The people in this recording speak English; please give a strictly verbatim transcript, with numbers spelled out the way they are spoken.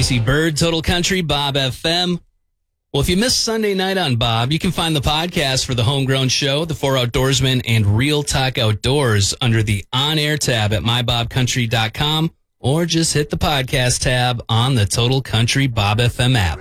Casey Bird, Total Country, Bob F M. Well, if you missed Sunday night on Bob, you can find the podcast for the Homegrown Show, The Four Outdoorsmen, and Real Talk Outdoors under the on-air tab at my bob country dot com, or just hit the podcast tab on the Total Country Bob F M app.